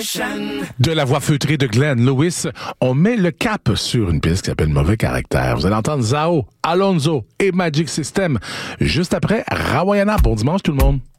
De la voix feutrée de Glenn Lewis, on met le cap sur une piste qui s'appelle Mauvais Caractère. Vous allez entendre Zao, Alonso et Magic System. Juste après, Rawayana. Bon dimanche tout le monde.